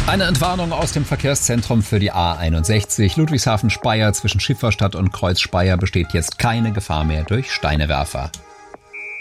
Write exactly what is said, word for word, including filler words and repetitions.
Eine Entwarnung aus dem Verkehrszentrum für die A einundsechzig Ludwigshafen-Speyer zwischen Schifferstadt und Kreuz Speyer besteht jetzt keine Gefahr mehr durch Steinewerfer.